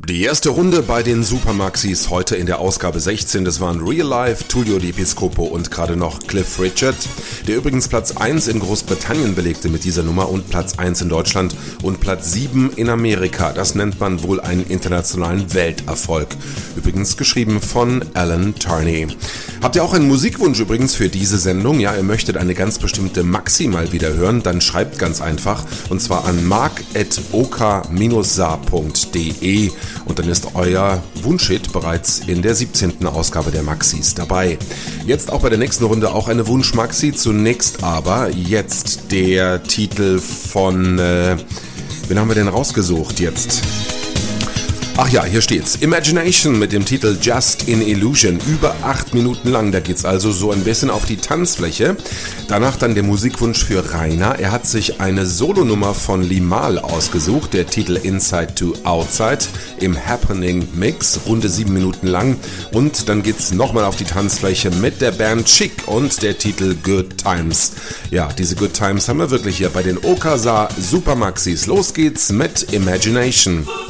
Die erste Runde bei den Supermaxis heute in der Ausgabe 16, das waren Real Life, Tullio Di Piscopo und gerade noch Cliff Richard, der übrigens Platz 1 in Großbritannien belegte mit dieser Nummer und Platz 1 in Deutschland und Platz 7 in Amerika. Das nennt man wohl einen internationalen Welterfolg. Übrigens geschrieben von Alan Tarney. Habt ihr auch einen Musikwunsch übrigens für diese Sendung? Ja, ihr möchtet eine ganz bestimmte Maxi mal wieder hören, dann schreibt ganz einfach und zwar an mark@oka-sa.de. Und dann ist euer Wunschhit bereits in der 17. Ausgabe der Maxis dabei. Jetzt auch bei der nächsten Runde auch eine Wunsch-Maxi. Zunächst aber jetzt der Titel von... wen haben wir denn rausgesucht jetzt? Ach ja, hier steht's. Imagination mit dem Titel Just in Illusion. Über 8 Minuten lang. Da geht's also so ein bisschen auf die Tanzfläche. Danach dann der Musikwunsch für Rainer. Er hat sich eine Solonummer von Limahl ausgesucht. Der Titel Inside to Outside im Happening Mix. Runde 7 Minuten lang. Und dann geht's nochmal auf die Tanzfläche mit der Band Chic und der Titel Good Times. Ja, diese Good Times haben wir wirklich hier bei den Oka-Sa Supermaxis. Los geht's mit Imagination.